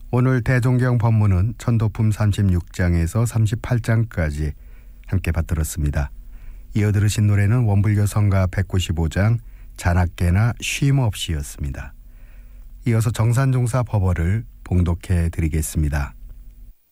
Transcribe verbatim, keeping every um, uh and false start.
오늘 대종경 법문은 천도품 삼십육 장에서 삼십팔 장까지 함께 받들었습니다. 이어 들으신 노래는 원불교 성가 백구십오 장 자나깨나 쉼없이였습니다. 이어서 정산종사 법어를 봉독해 드리겠습니다.